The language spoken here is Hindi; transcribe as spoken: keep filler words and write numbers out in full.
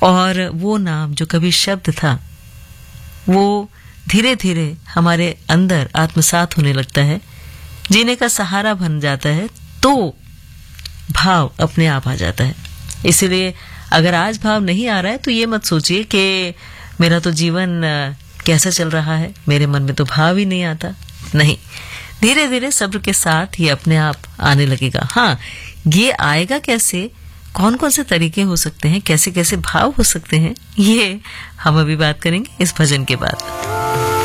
और वो नाम जो कभी शब्द था वो धीरे धीरे हमारे अंदर आत्मसात होने लगता है, जीने का सहारा बन जाता है, तो भाव अपने आप आ जाता है। इसीलिए अगर आज भाव नहीं आ रहा है तो ये मत सोचिए कि मेरा तो जीवन कैसा चल रहा है, मेरे मन में तो भाव ही नहीं आता। नहीं, धीरे धीरे सब्र के साथ ये अपने आप आने लगेगा। हाँ, ये आएगा कैसे, कौन कौन से तरीके हो सकते हैं, कैसे कैसे भाव हो सकते हैं, ये हम अभी बात करेंगे इस भजन के बाद।